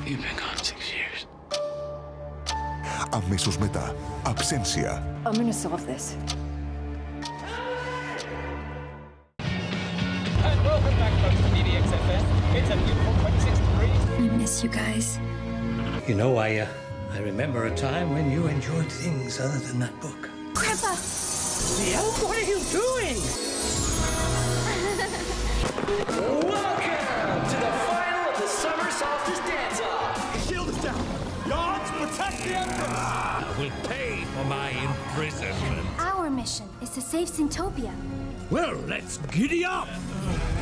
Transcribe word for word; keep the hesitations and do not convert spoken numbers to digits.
You've been gone six years. Αμέσως μετά, Absentia. I'm gonna solve this. And welcome back, folks, to B D X F M. It's a beautiful twenty-six degrees. I miss you guys. You know, I, uh, I remember a time when you enjoyed things other than that book. Grandpa! Leo, what are you doing? Welcome to the final of the Summer Solstice Dance-Off. Shield is down. Yards, protect the Empress. I will pay for my imprisonment. Our mission is to save Syntopia. Well, let's giddy up.